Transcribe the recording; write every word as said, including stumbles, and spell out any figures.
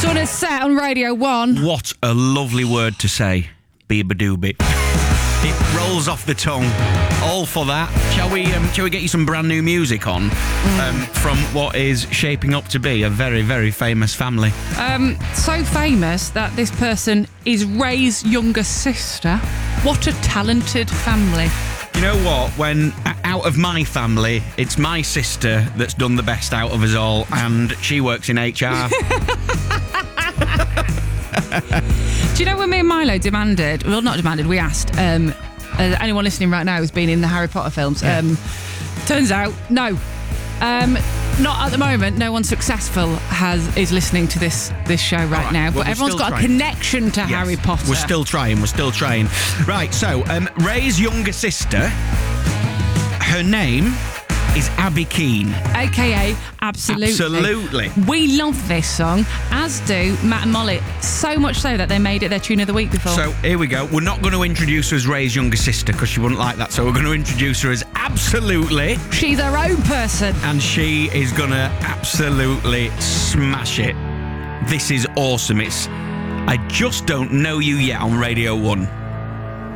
Sun is set on Radio one. What a lovely word to say. Beabadoobit. It rolls off the tongue. All for that. Shall we um, shall we get you some brand new music on mm. um, from what is shaping up to be a very, very famous family? Um, so famous that this person is Ray's younger sister. What a talented family. You know what? When out of my family, it's my sister that's done the best out of us all, and she works in H R. Do you know when me and Milo demanded, well, not demanded, we asked, um, uh, anyone listening right now who's been in the Harry Potter films, yeah. um, turns out, no. Um, not at the moment. No one successful has is listening to this this show right, right. now. Well, but everyone's got trying. a connection to yes. Harry Potter. We're still trying. We're still trying. Right. So, um, Ray's younger sister. Her name is Abby Keane, aka Absolutely. Absolutely. We love this song, as do Matt and Molly. So much so that they made it their tune of the week before. So here we go. We're not going to introduce her as Ray's younger sister because she wouldn't like that. So we're going to introduce her as Absolutely. She's her own person. And she is going to absolutely smash it. This is awesome. It's I Just Don't Know You Yet on Radio one.